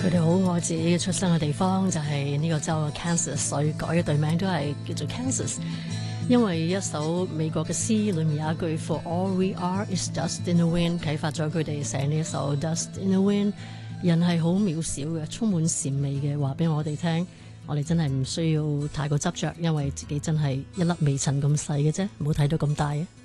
佢哋好愛自己嘅出生嘅地方，就係呢個州嘅 Kansas， 所以改嘅隊名都係叫做 Kansas。因為一首美國嘅詩裏面有一句 For all we are is dust in the wind， 啟發咗佢哋寫呢一首 Dust in the Wind。人係好渺小嘅，充滿蟬味嘅，話俾我哋聽，我哋真係唔需要太過執着，因為自己真係一粒微塵咁細嘅啫，唔好睇到咁大嘅。